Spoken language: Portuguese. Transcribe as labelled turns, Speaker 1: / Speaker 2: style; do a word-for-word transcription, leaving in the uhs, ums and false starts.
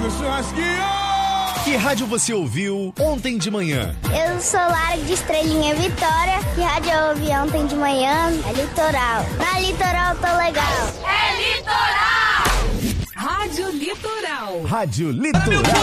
Speaker 1: no churrasquinho!
Speaker 2: Que rádio você ouviu ontem de manhã?
Speaker 3: Eu sou Lara de Estrelinha Vitória. Que rádio eu ouvi ontem de manhã? É Litoral. Na Litoral tô legal.
Speaker 4: É Litoral! Rádio Litoral.
Speaker 2: Rádio Litoral.